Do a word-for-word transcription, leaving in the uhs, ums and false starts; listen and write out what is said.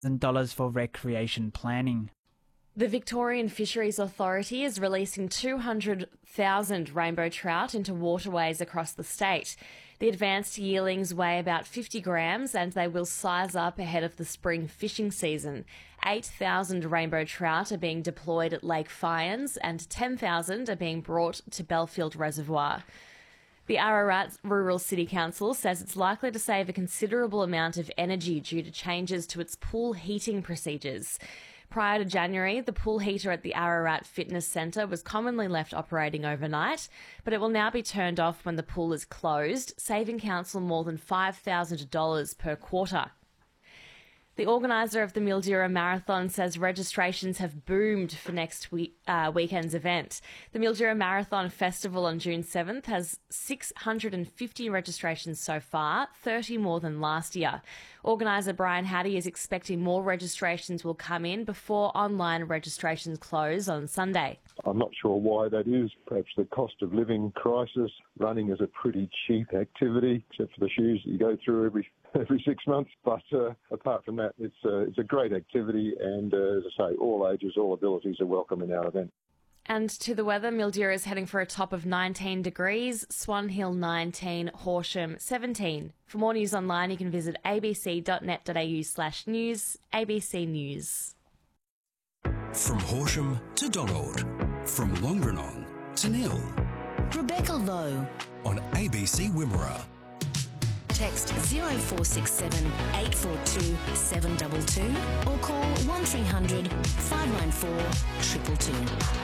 dollars for recreation planning. The Victorian Fisheries Authority is releasing two hundred thousand rainbow trout into waterways across the state. The advanced yearlings weigh about fifty grams and they will size up ahead of the spring fishing season. eight thousand rainbow trout are being deployed at Lake Fyans and ten thousand are being brought to Belfield Reservoir. The Ararat Rural City Council says it's likely to save a considerable amount of energy due to changes to its pool heating procedures. Prior to January, the pool heater at the Ararat Fitness Centre was commonly left operating overnight, but it will now be turned off when the pool is closed, saving council more than five thousand dollars per quarter. The organiser of the Mildura Marathon says registrations have boomed for next week, uh, weekend's event. The Mildura Marathon Festival on June seventh has six hundred fifty registrations so far, thirty more than last year. Organiser Brian Hattie is expecting more registrations will come in before online registrations close on Sunday. I'm not sure why that is. Perhaps the cost of living crisis. Running is a pretty cheap activity, except for the shoes that you go through every every six months. But uh, apart from that, it's, uh, it's a great activity, and uh, as I say, all ages, all abilities are welcome in our event. And to the weather, Mildura is heading for a top of nineteen degrees, Swan Hill nineteen, Horsham seventeen. For more news online, you can visit abc.net.au slash news, A B C News. From Horsham to Donald, from Longrenong to Nil. Rebecca Lowe. On A B C Wimmera. Text zero four six seven eight four two seven two two or call one three hundred five nine four two two two.